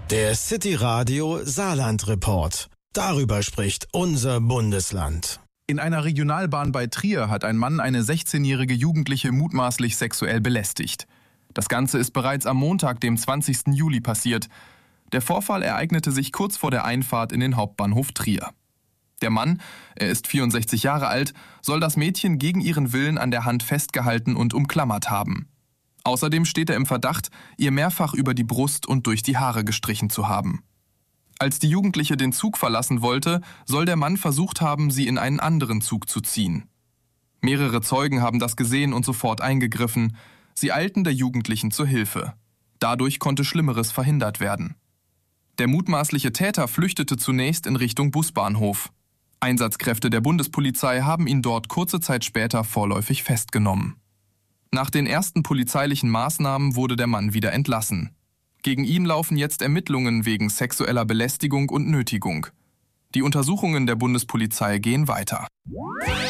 Der City Radio Saarland Report. Darüber spricht unser Bundesland. In einer Regionalbahn bei Trier hat ein Mann eine 16-jährige Jugendliche mutmaßlich sexuell belästigt. Das Ganze ist bereits am Montag, dem 20. Juli passiert. Der Vorfall ereignete sich kurz vor der Einfahrt in den Hauptbahnhof Trier. Der Mann, er ist 64 Jahre alt, soll das Mädchen gegen ihren Willen an der Hand festgehalten und umklammert haben. Außerdem steht er im Verdacht, ihr mehrfach über die Brust und durch die Haare gestrichen zu haben. Als die Jugendliche den Zug verlassen wollte, soll der Mann versucht haben, sie in einen anderen Zug zu ziehen. Mehrere Zeugen haben das gesehen und sofort eingegriffen. Sie eilten der Jugendlichen zur Hilfe. Dadurch konnte Schlimmeres verhindert werden. Der mutmaßliche Täter flüchtete zunächst in Richtung Busbahnhof. Einsatzkräfte der Bundespolizei haben ihn dort kurze Zeit später vorläufig festgenommen. Nach den ersten polizeilichen Maßnahmen wurde der Mann wieder entlassen. Gegen ihn laufen jetzt Ermittlungen wegen sexueller Belästigung und Nötigung. Die Untersuchungen der Bundespolizei gehen weiter.